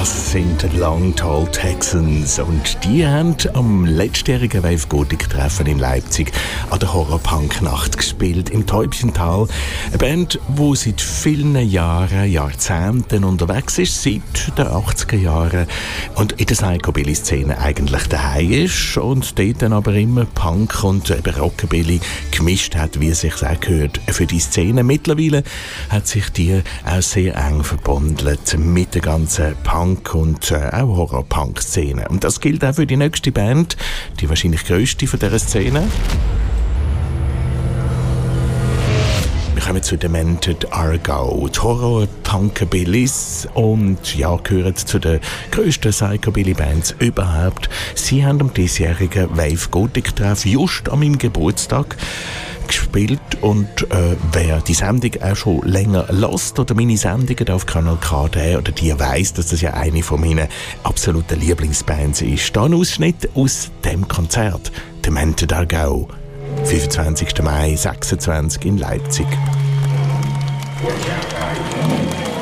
Das sind die Long Tall Texans und die haben am letztjährigen Wave Gothic-Treffen in Leipzig an der Horror-Punk-Nacht gespielt im Täubchental. Eine Band, die seit vielen Jahren, Jahrzehnten unterwegs ist, seit den 80er Jahren und in der Psychobilly-Szene eigentlich daheim ist und dort dann aber immer Punk und eben Rockabilly gemischt hat, wie es sich auch gehört für die Szene. Mittlerweile hat sich die auch sehr eng verbunden mit der ganzen Punk- und auch Horror-Punk-Szene. Und das gilt auch für die nächste Band, die wahrscheinlich grösste von dieser Szene. Wir kommen zu Demented Argo, die Horror-Punkabillys und gehören zu den grössten Psychobilly-Bands überhaupt. Sie haben am diesjährigen Wave Gothic-Treff just an meinem Geburtstag gespielt und wer die Sendung auch schon länger hört oder meine Sendungen auf Kanal KD oder die weiss, dass das ja eine von meinen absoluten Lieblingsbands ist. Hier ein Ausschnitt aus dem Konzert, Demented Argo, 25. Mai 26 in Leipzig.